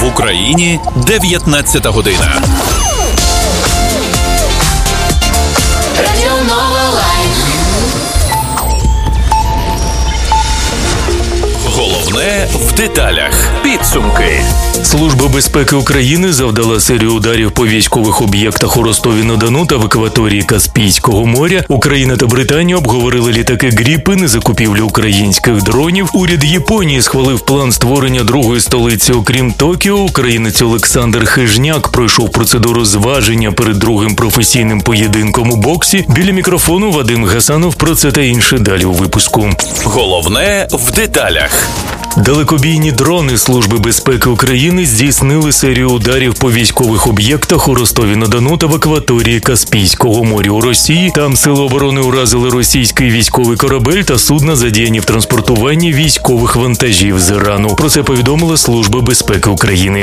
В Україні 19 година. Головне в деталях. Підсумки. Служба безпеки України завдала серію ударів по військових об'єктах у Ростові-на-Дону та в акваторії Каспійського моря. Україна та Британія обговорили літаки «Гріпен» і закупівлю українських дронів. Уряд Японії схвалив план створення другої столиці, окрім Токіо. Українець Олександр Хижняк пройшов процедуру зваження перед другим професійним поєдинком у боксі. Біля мікрофону Вадим Гасанов. Про це та інше далі у випуску. Головне в деталях. Далекобійні дрони Служби безпеки України здійснили серію ударів по військових об'єктах у Ростові-на-Дону та в акваторії Каспійського моря у Росії. Там сили оборони уразили російський військовий корабель та судна, задіяні в транспортуванні військових вантажів з Ірану. Про це повідомила Служба безпеки України.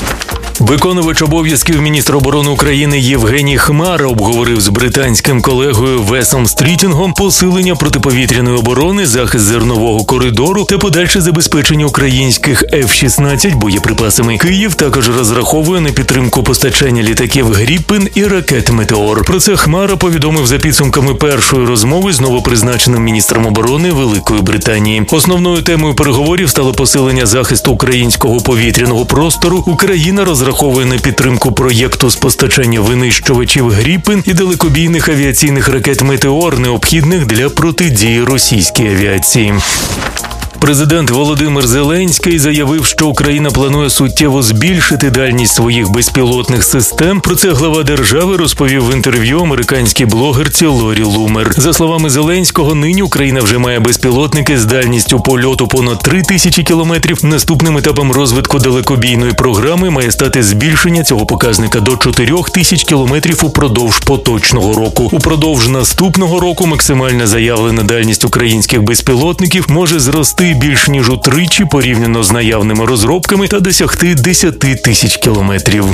Виконувач обов'язків міністра оборони України Євгеній Хмара обговорив з британським колегою Весом Стрітінгом посилення протиповітряної оборони, захист зернового коридору та подальше забезпечення українських F-16 боєприпасами. Київ також розраховує на підтримку постачання літаків «Гріпен» і ракет «Метеор». Про це Хмара повідомив за підсумками першої розмови з новопризначеним міністром оборони Великої Британії. Основною темою переговорів стало посилення захисту українського повітряного простору. Україна розраховує на підтримку проєкту з постачання винищувачів «Гріпен» і далекобійних авіаційних ракет «Метеор», необхідних для протидії російській авіації. Президент Володимир Зеленський заявив, що Україна планує суттєво збільшити дальність своїх безпілотних систем. Про це глава держави розповів в інтерв'ю американській блогерці Лорі Лумер. За словами Зеленського, нині Україна вже має безпілотники з дальністю польоту понад 3000 кілометрів. Наступним етапом розвитку далекобійної програми має стати збільшення цього показника до 4000 кілометрів упродовж поточного року. Упродовж наступного року максимальна заявлена дальність українських безпілотників може зрости більш ніж утричі порівняно з наявними розробками та досягти 10 тисяч кілометрів.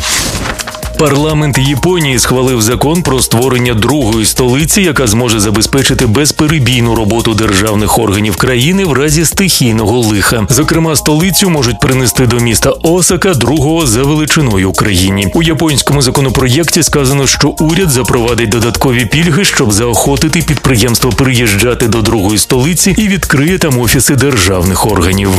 Парламент Японії схвалив закон про створення другої столиці, яка зможе забезпечити безперебійну роботу державних органів країни в разі стихійного лиха. Зокрема, столицю можуть принести до міста Осака, другого за величиною у країні. У японському законопроєкті сказано, що уряд запровадить додаткові пільги, щоб заохотити підприємство переїжджати до другої столиці і відкриє там офіси державних органів.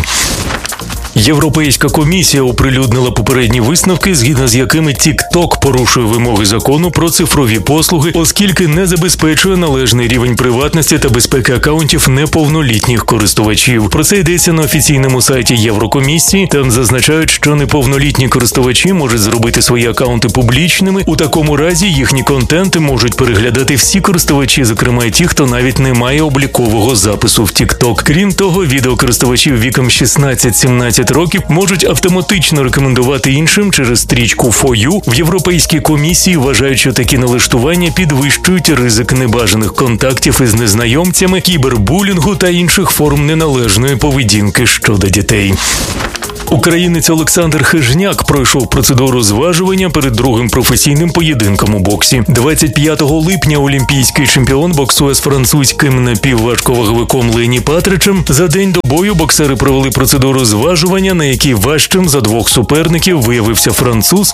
Європейська комісія оприлюднила попередні висновки, згідно з якими TikTok порушує вимоги закону про цифрові послуги, оскільки не забезпечує належний рівень приватності та безпеки акаунтів неповнолітніх користувачів. Про це йдеться на офіційному сайті Єврокомісії. Там зазначають, що неповнолітні користувачі можуть зробити свої акаунти публічними. У такому разі їхні контенти можуть переглядати всі користувачі, зокрема й ті, хто навіть не має облікового запису в TikTok. Крім того, відеокористувачів віком 16-17 років можуть автоматично рекомендувати іншим через стрічку For You. В Європейській комісії вважають, що такі налаштування підвищують ризик небажаних контактів із незнайомцями, кібербулінгу та інших форм неналежної поведінки щодо дітей. Українець Олександр Хижняк пройшов процедуру зважування перед другим професійним поєдинком у боксі. 25 липня олімпійський чемпіон боксує з французьким напівважковаговиком Лені Патричем. За день до бою боксери провели процедуру зважування, на якій важчим за двох суперників виявився француз.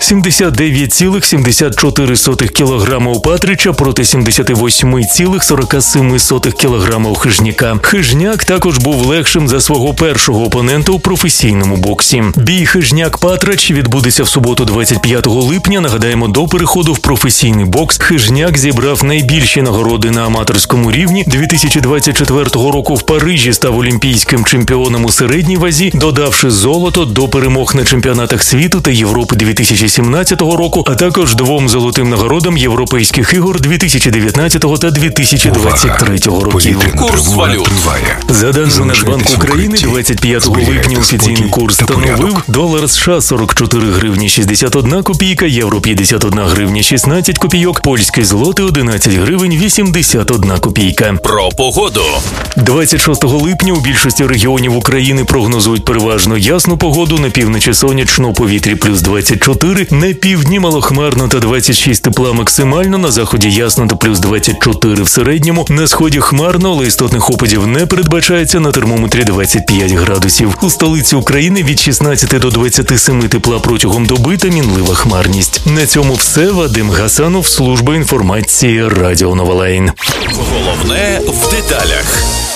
79,74 кг у Патрича проти 78,47 кг у Хижняка. Хижняк також був легшим за свого першого опонента у професійному боксі. Бій Хижняк-Патрач відбудеться в суботу 25 липня. Нагадаємо, до переходу в професійний бокс Хижняк зібрав найбільші нагороди на аматорському рівні. 2024 року в Парижі став олімпійським чемпіоном у середній вазі, додавши золото до перемог на чемпіонатах світу та Європи 2017 року, а також 2 золотим нагородам Європейських ігор 2019 та 2023 років. Курс валют. За даними Нацбанку України, 25 липня офіційний курс становив долар США 44 гривні 61 копійка, євро 51 гривня 16 копійок, польський злотий 11 гривень 81 копійка. Про погоду. 26 липня у більшості регіонів України прогнозують переважно ясну погоду, на півночі сонячно, у повітрі плюс 24, на півдні малохмарно та 26 тепла максимально, на заході ясно та плюс 24 в середньому, на сході хмарно, але істотних опадів не передбачається, на термометрі 25 градусів. У столиці України від 16 до 27 тепла протягом доби та мінлива хмарність. На цьому все. Вадим Гасанов, служба інформації Радіо Новолейн. Головне в деталях.